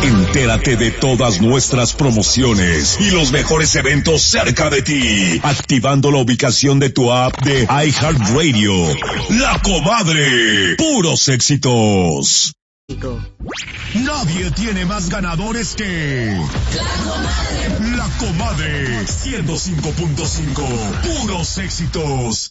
Entérate de todas nuestras promociones y los mejores eventos cerca de ti, activando la ubicación de tu app de iHeartRadio. La Comadre, puros éxitos. Nadie tiene más ganadores que La Comadre 105.5, puros éxitos.